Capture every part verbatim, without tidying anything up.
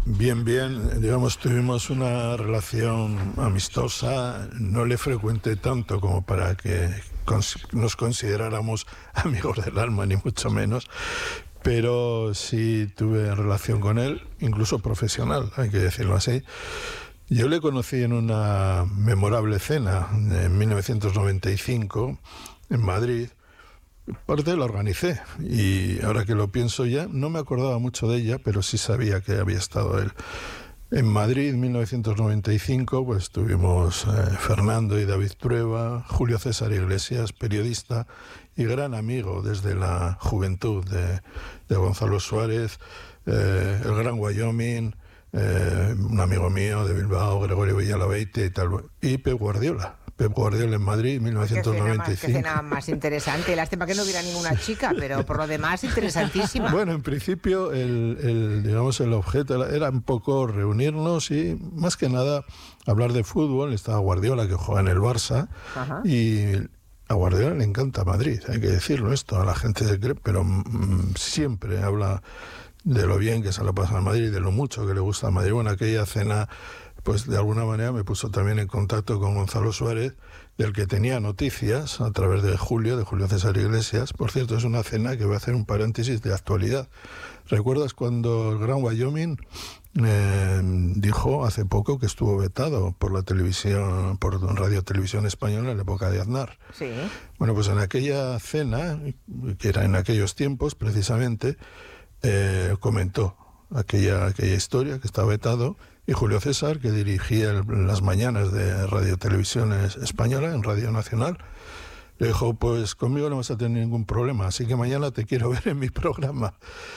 Bien, bien, digamos, tuvimos una relación amistosa, no le frecuenté tanto como para que cons- nos consideráramos amigos del alma, ni mucho menos, pero sí tuve relación con él, incluso profesional, hay que decirlo así. Yo le conocí en una memorable cena en mil novecientos noventa y cinco en Madrid. Parte la organicé y ahora que lo pienso ya, no me acordaba mucho de ella, pero sí sabía que había estado él. En Madrid, en mil novecientos noventa y cinco, pues estuvimos eh, Fernando y David Trueba, Julio César Iglesias, periodista y gran amigo desde la juventud de, de Gonzalo Suárez, eh, el Gran Wyoming, eh, un amigo mío de Bilbao, Gregorio Villalabeite y tal, y Pep Guardiola. Pep Guardiola en Madrid, mil novecientos noventa y cinco. Qué cena más interesante. Lástima que no hubiera ninguna chica, pero por lo demás interesantísima. Bueno, en principio el, el digamos el objeto era, era un poco reunirnos y más que nada hablar de fútbol. Estaba Guardiola, que juega en el Barça. Ajá. Y a Guardiola le encanta Madrid, hay que decirlo esto, a la gente se cree, pero mm, siempre habla de lo bien que se la pasa en Madrid, de lo mucho que le gusta a Madrid. Bueno, aquella cena, pues de alguna manera me puso también en contacto con Gonzalo Suárez, del que tenía noticias a través de Julio, de Julio César Iglesias. Por cierto, es una cena que voy a hacer un paréntesis de actualidad. ¿Recuerdas cuando el Gran Wyoming eh, dijo hace poco que estuvo vetado por la televisión, por Radio Televisión Española en la época de Aznar? Sí. Bueno, pues en aquella cena, que era en aquellos tiempos precisamente, eh, comentó aquella, aquella historia que estaba vetado. Y Julio César, que dirigía el, las mañanas de Radio Televisión Española, en Radio Nacional, le dijo, pues conmigo no vas a tener ningún problema, así que mañana te quiero ver en mi programa.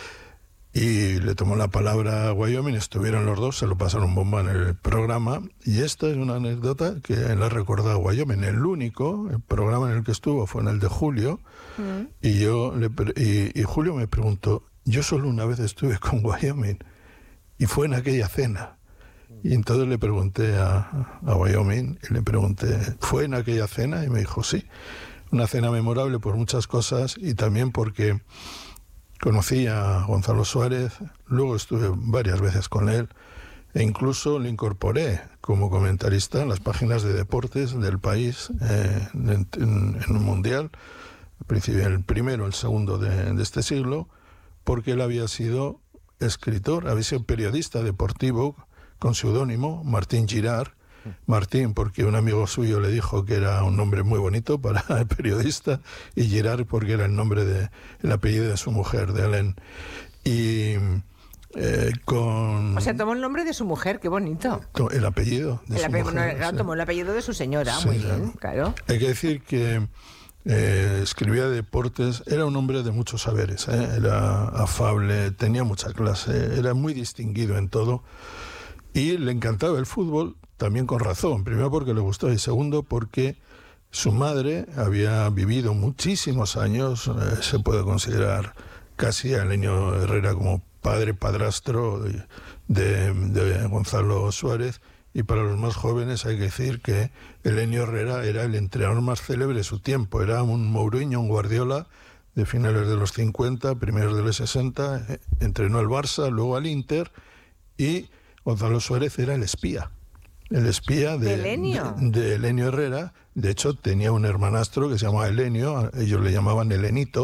Y le tomó la palabra a Wyoming, estuvieron los dos, se lo pasaron bomba en el programa, y esta es una anécdota que le ha recordado a Wyoming. El único, el programa en el que estuvo fue en el de Julio, mm. y, yo le, y, y Julio me preguntó, yo solo una vez estuve con Wyoming, y fue en aquella cena. Y entonces le pregunté a, a Wyoming, y le pregunté, ¿fue en aquella cena? Y me dijo, sí, una cena memorable por muchas cosas y también porque conocí a Gonzalo Suárez, luego estuve varias veces con él e incluso le incorporé como comentarista en las páginas de deportes del país eh, en, en, en un mundial, el primero, el segundo de, de este siglo, porque él había sido escritor, había sido periodista deportivo con seudónimo, Martín Girard. Martín, porque un amigo suyo le dijo que era un nombre muy bonito para el periodista, y Girard porque era el nombre de el apellido de su mujer, de Hélène. Y eh, con... O sea, tomó el nombre de su mujer, qué bonito. El apellido de el su ape... mujer. No, claro, sí. Tomó el apellido de su señora, sí, muy bien, claro. Hay que decir que eh, escribía de deportes, era un hombre de muchos saberes, ¿eh? Era afable, tenía mucha clase, era muy distinguido en todo. Y le encantaba el fútbol, también con razón. Primero porque le gustó y segundo porque su madre había vivido muchísimos años, eh, se puede considerar casi a Elenio Herrera como padre, padrastro de, de, de Gonzalo Suárez. Y para los más jóvenes hay que decir que Elenio Herrera era el entrenador más célebre de su tiempo. Era un Mourinho, un Guardiola de finales de los cincuenta, primeros de los sesenta. Eh, entrenó al Barça, luego al Inter, y Gonzalo Suárez era el espía, el espía de, ¿De Elenio? de, de Elenio Herrera. De hecho, tenía un hermanastro que se llamaba Elenio, ellos le llamaban Elenito,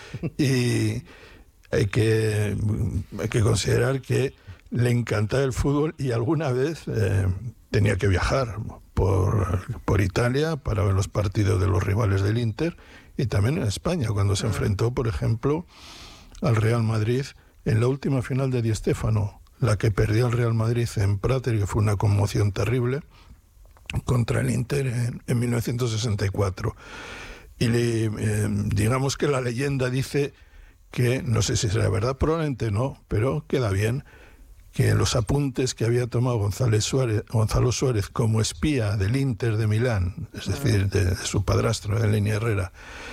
y hay que, hay que considerar que le encantaba el fútbol y alguna vez eh, tenía que viajar por, por Italia para ver los partidos de los rivales del Inter, y también en España, cuando se enfrentó, por ejemplo, al Real Madrid en la última final de Di Stéfano, la que perdió el Real Madrid en Prater, que fue una conmoción terrible, contra el Inter en, en mil novecientos sesenta y cuatro. Y le, eh, digamos que la leyenda dice que, no sé si será verdad, probablemente no, pero queda bien, que los apuntes que había tomado Gonzalo Suárez, Gonzalo Suárez como espía del Inter de Milán, es decir, de, de su padrastro, de Elenio Herrera,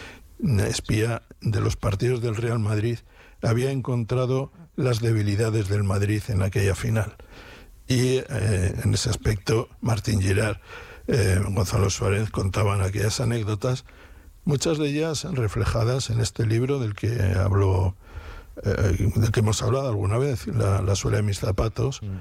espía de los partidos del Real Madrid, había encontrado las debilidades del Madrid en aquella final. Y eh, en ese aspecto, Martín Girard, eh, Gonzalo Suárez contaban aquellas anécdotas, muchas de ellas reflejadas en este libro del que habló, eh, del que hemos hablado alguna vez, La, la suela de mis zapatos, mm.